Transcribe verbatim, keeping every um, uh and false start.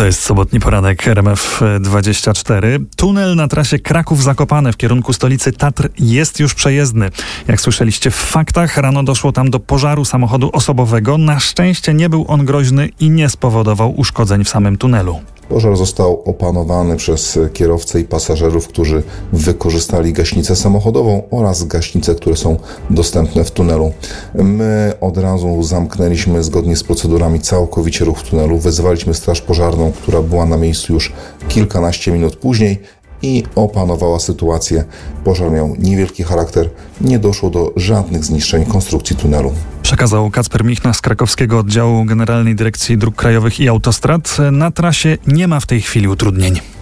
To jest sobotni poranek R M F dwadzieścia cztery. Tunel na trasie Kraków-Zakopane w kierunku stolicy Tatr jest już przejezdny. Jak słyszeliście w faktach, rano doszło tam do pożaru samochodu osobowego. Na szczęście nie był on groźny i nie spowodował uszkodzeń w samym tunelu. Pożar został opanowany przez kierowcę i pasażerów, którzy wykorzystali gaśnicę samochodową oraz gaśnice, które są dostępne w tunelu. My od razu zamknęliśmy zgodnie z procedurami całkowicie ruch w tunelu. Wezwaliśmy straż pożarną, która była na miejscu już kilkanaście minut później i opanowała sytuację. Pożar miał niewielki charakter, nie doszło do żadnych zniszczeń konstrukcji tunelu. Przekazał Kacper Michna z krakowskiego oddziału Generalnej Dyrekcji Dróg Krajowych i Autostrad. Na trasie nie ma w tej chwili utrudnień.